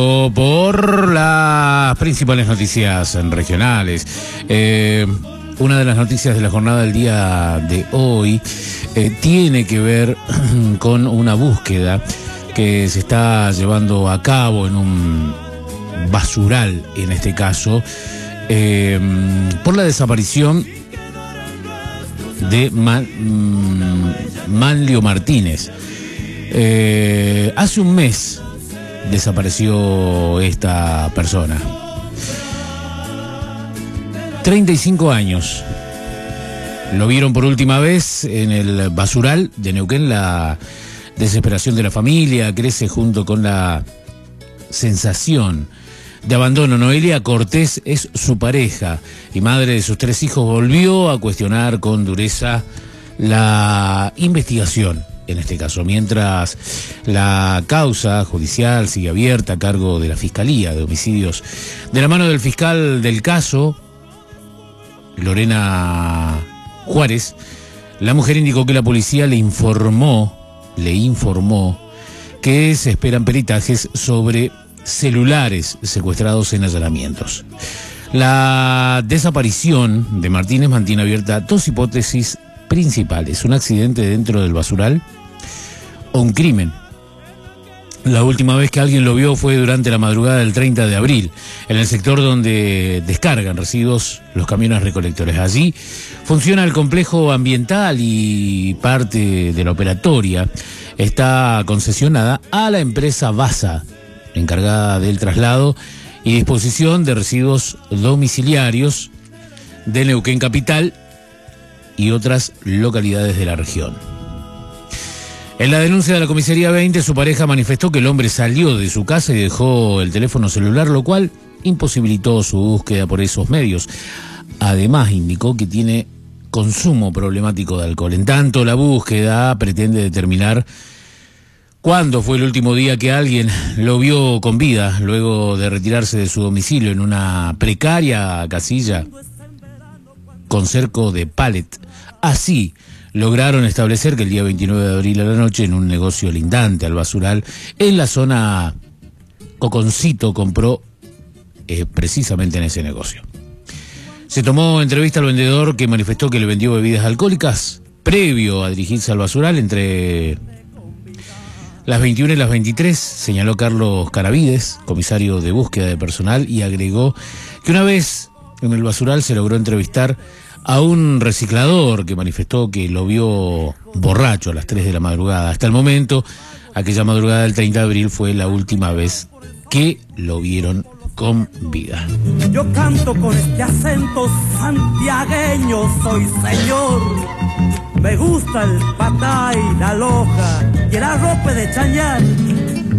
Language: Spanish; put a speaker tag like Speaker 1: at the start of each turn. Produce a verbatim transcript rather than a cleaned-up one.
Speaker 1: Por las principales noticias regionales. Eh, una de las noticias de la jornada del día de hoy eh, tiene que ver con una búsqueda que se está llevando a cabo en un basural, en este caso, eh, por la desaparición de Man, Manlio Martínez. Eh, hace un mes desapareció esta persona. treinta y cinco años. Lo vieron por última vez en el basural de Neuquén. La desesperación de la familia crece junto con la sensación de abandono. Noelia Cortés es su pareja y madre de sus tres hijos. Volvió a cuestionar con dureza la investigación, en este caso, mientras la causa judicial sigue abierta a cargo de la Fiscalía de Homicidios. De la mano del fiscal del caso, Lorena Juárez, la mujer indicó que la policía le informó, le informó que se esperan peritajes sobre celulares secuestrados en allanamientos. La desaparición de Martínez mantiene abierta dos hipótesis principales: un accidente dentro del basural o un crimen. La última vez que alguien lo vio fue durante la madrugada del treinta de abril, en el sector donde descargan residuos los camiones recolectores. Allí funciona el complejo ambiental y parte de la operatoria está concesionada a la empresa Basa, encargada del traslado y disposición de residuos domiciliarios de Neuquén Capital y otras localidades de la región. En la denuncia de la comisaría veinte, su pareja manifestó que el hombre salió de su casa y dejó el teléfono celular, lo cual imposibilitó su búsqueda por esos medios. Además, indicó que tiene consumo problemático de alcohol. En tanto, la búsqueda pretende determinar cuándo fue el último día que alguien lo vio con vida, luego de retirarse de su domicilio en una precaria casilla con cerco de palet. Así lograron establecer que el día veintinueve de abril a la noche, en un negocio lindante al basural, en la zona Coconcito, compró eh, precisamente en ese negocio. Se tomó entrevista al vendedor, que manifestó que le vendió bebidas alcohólicas previo a dirigirse al basural entre las veintiuna y las veintitrés, señaló Carlos Caravides, comisario de búsqueda de personal, y agregó que una vez en el basural se logró entrevistar a un reciclador que manifestó que lo vio borracho a las tres de la madrugada. Hasta el momento, aquella madrugada del treinta de abril fue la última vez que lo vieron con vida.
Speaker 2: Yo canto con este acento santiagueño, soy señor. Me gusta el patay, la loja y el arrope de chañar.